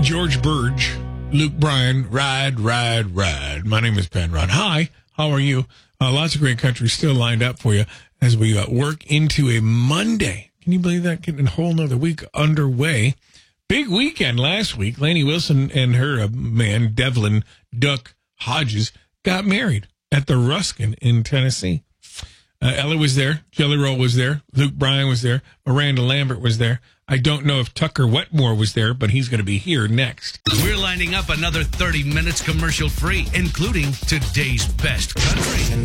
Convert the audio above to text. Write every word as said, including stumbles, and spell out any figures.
George Burge, Luke Bryan, ride, ride, ride. My name is Ben Rod. Hi, how are you? Uh, lots of great country still lined up for you as we uh, work into a Monday. Can you believe that? Getting a whole nother week underway. Big weekend last week. Lainey Wilson and her uh, man, Devlin Duck Hodges, got married at the Ruskin in Tennessee. Uh, Ella was there. Jelly Roll was there. Luke Bryan was there. Miranda Lambert was there. I don't know if Tucker Wetmore was there, but he's going to be here next. We're lining up another thirty minutes commercial free, including today's best country.